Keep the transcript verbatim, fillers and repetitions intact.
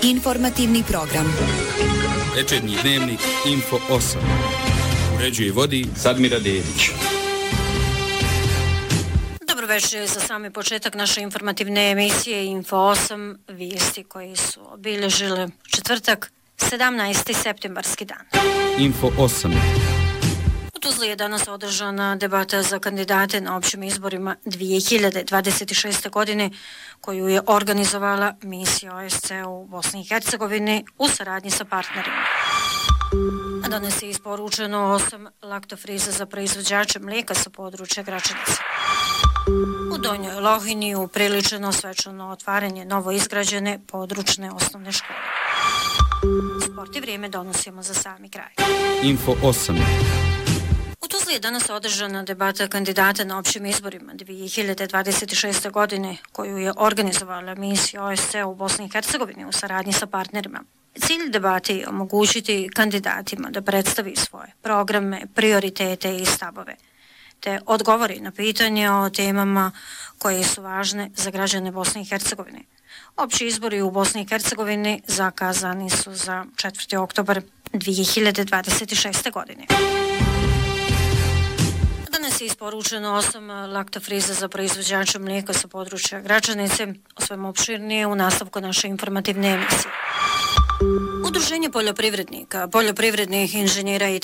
Informativni program. Večernji dnevnik Info osam. Uređuje i vodi Sadmira Dedić. Dobro večer za sami početak naše informativne emisije Info osam, vijesti koji su obilježile četvrtak, sedamnaesti septembarski dan. Info osam. U Tuzli je danas održana debata za kandidate na općim izborima dvije hiljade dvadeset šeste. godine, koju je organizovala misija O S C u Bosni i Hercegovini u saradnji sa partnerima. A danas je isporučeno osam laktofriza za proizvođače mlijeka sa područja Gračanice. U Donjoj Lohini upriličeno svečano otvaranje novo izgrađene područne osnovne škole. Sport i vrijeme donosimo za sami kraj. Info osam. U Tuzli je danas održana debata kandidata na općim izborima dvije hiljade dvadeset šeste. godine, koju je organizovala misija O S C u Bosni i Hercegovini u saradnji sa partnerima. Cilj debate je omogućiti kandidatima da predstavi svoje programe, prioritete i stavove, te odgovori na pitanje o temama koje su važne za građane Bosne i Hercegovine. Opći izbori u Bosni i Hercegovini zakazani su za četvrti oktobar dvije hiljade dvadeset šeste. godine. Danas je isporučeno osam laktofriza za proizvođače mlijeka sa područja Gračanice, o svemu opširnije u nastavku naše informativne emisije. Udruženje poljoprivrednika, poljoprivrednih inženjera i